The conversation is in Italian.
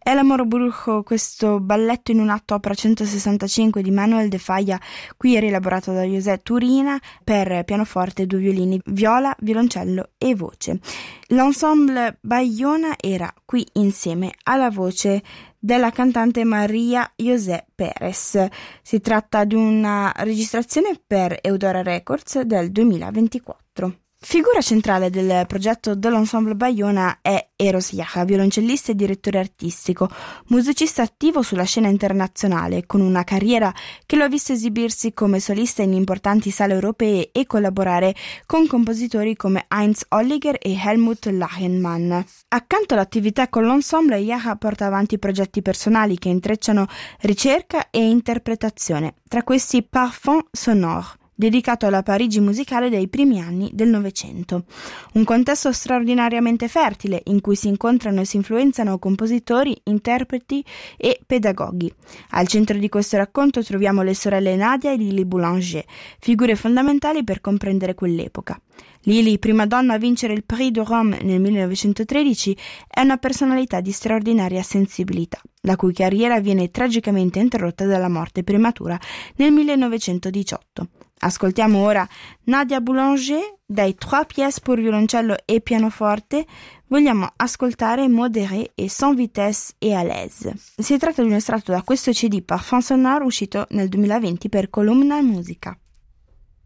È l'Amor Brujo, questo balletto in un atto opera 165 di Manuel de Falla, qui rielaborato da José Turina per pianoforte, 2 violini, viola, violoncello e voce. L'ensemble Bayona era qui insieme alla voce della cantante Maria José Pérez. Si tratta di una registrazione per Eudora Records del 2024. Figura centrale del progetto dell'Ensemble Bayona è Eros Jaha, violoncellista e direttore artistico, musicista attivo sulla scena internazionale, con una carriera che lo ha visto esibirsi come solista in importanti sale europee e collaborare con compositori come Heinz Holliger e Helmut Lachenmann. Accanto all'attività con l'ensemble, Jaha porta avanti progetti personali che intrecciano ricerca e interpretazione, tra questi Parfum Sonore, dedicato alla Parigi musicale dei primi anni del Novecento. Un contesto straordinariamente fertile in cui si incontrano e si influenzano compositori, interpreti e pedagoghi. Al centro di questo racconto troviamo le sorelle Nadia e Lily Boulanger, figure fondamentali per comprendere quell'epoca. Lily, prima donna a vincere il Prix de Rome nel 1913, è una personalità di straordinaria sensibilità, la cui carriera viene tragicamente interrotta dalla morte prematura nel 1918. Ascoltiamo ora Nadia Boulanger dai 3 pièces per violoncello e pianoforte. Vogliamo ascoltare Modéré e Sans vitesse et à l'aise. Si tratta di un estratto da questo CD Parfum Sonore uscito nel 2020 per Columna Musica.